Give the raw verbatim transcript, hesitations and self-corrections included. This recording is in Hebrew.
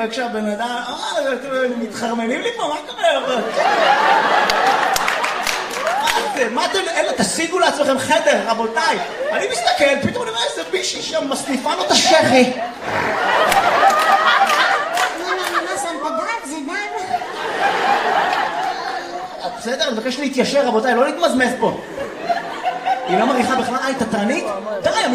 וכשהבן אדם, אה, מתחרמנים לי פה, מה קורה? מה זה? מה אתם, אלה, תשיגו לעצמכם חדר, רבותיי. אני מסתכל, פתאום אני רואה איזה בישי שם מסניפה לו את השכי. בסדר, אני מבקש להתיישר, רבותיי, לא להתמזמז פה. היא לא מריחה בכלל, אה, היא תתרנית? די,